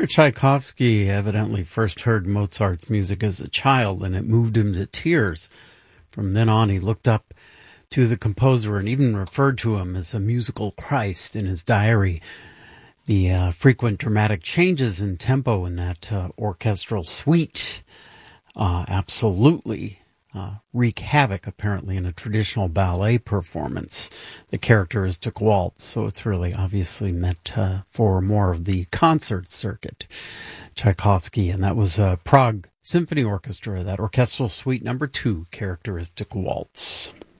Peter Tchaikovsky evidently first heard Mozart's music as a child, and it moved him to tears. From then on, he looked up to the composer and even referred to him as a musical Christ in his diary. The frequent dramatic changes in tempo in that orchestral suite absolutely wreak havoc, apparently, in a traditional ballet performance, the characteristic waltz. So it's really obviously meant for more of the concert circuit. Tchaikovsky, and that was Prague Symphony Orchestra, that orchestral suite number 2, characteristic waltz.